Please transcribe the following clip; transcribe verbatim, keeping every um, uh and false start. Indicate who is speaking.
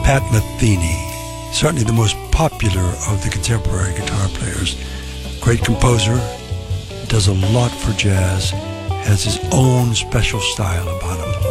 Speaker 1: Pat Metheny, certainly the most popular of the contemporary guitar players. Great composer, does a lot for jazz, has his own special style about him.